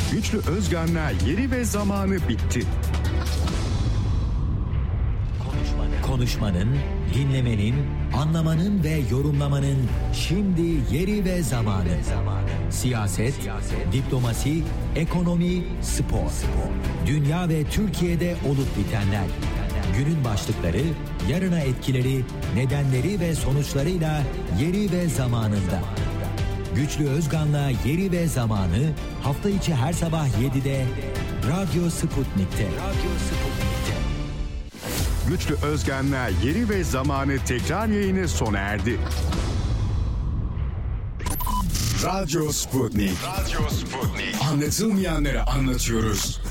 Güçlü Özgan'la Yeri ve Zamanı bitti. Konuşmanın, dinlemenin, anlamanın ve yorumlamanın şimdi yeri ve zamanı. Siyaset, diplomasi, ekonomi, spor. Dünya ve Türkiye'de olup bitenler. Günün başlıkları, yarına etkileri, nedenleri ve sonuçlarıyla yeri ve zamanında. Güçlü Özgan'la Yeri ve Zamanı hafta içi her sabah 7'de Radyo Sputnik'te. Güçlü Özgan'la Yeri ve Zamanı tekrar yayını sona erdi. Radyo Sputnik. Anlatılmayanları anlatıyoruz.